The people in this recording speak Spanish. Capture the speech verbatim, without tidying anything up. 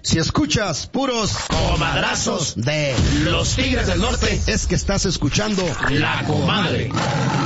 Si escuchas puros comadrazos de los Tigres del Norte, es que estás escuchando La Comadre.